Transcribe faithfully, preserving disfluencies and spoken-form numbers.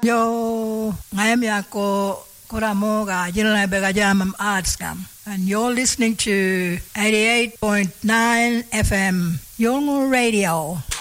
Yo, ngayon ako kuramo ka jinlay begajamam artskam. And you're listening to eighty-eight point nine F M Yolngu Radio.